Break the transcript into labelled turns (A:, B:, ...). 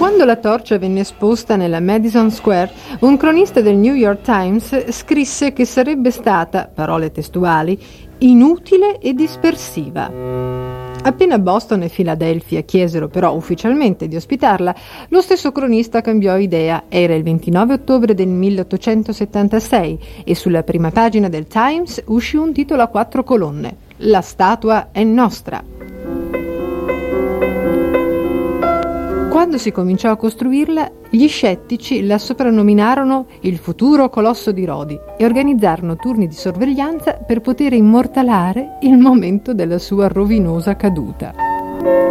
A: Quando la torcia venne esposta nella Madison Square, un cronista del New York Times scrisse che sarebbe stata, parole testuali, inutile e dispersiva. Appena Boston e Filadelfia chiesero però ufficialmente di ospitarla, lo stesso cronista cambiò idea. Era il 29 ottobre del 1876 e sulla prima pagina del Times uscì un titolo a 4 colonne: La statua è nostra. Quando si cominciò a costruirla, gli scettici la soprannominarono il futuro colosso di Rodi e organizzarono turni di sorveglianza per poter immortalare il momento della sua rovinosa caduta.